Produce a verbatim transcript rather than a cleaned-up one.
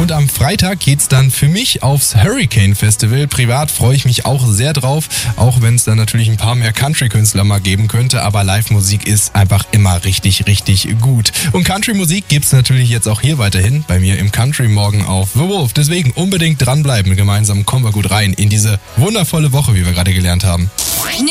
Und am Freitag geht's dann für mich aufs Hurricane Festival. Privat freue ich mich auch sehr drauf, auch wenn es dann natürlich ein paar mehr Country-Künstler mal geben könnte, aber Live-Musik ist einfach immer richtig, richtig gut. Und Country-Musik gibt's natürlich jetzt auch hier weiterhin bei mir im Country Morgen auf The Wolf. Deswegen unbedingt dranbleiben. Gemeinsam kommen wir gut rein in diese wundervolle Woche, wie wir gerade gelernt haben.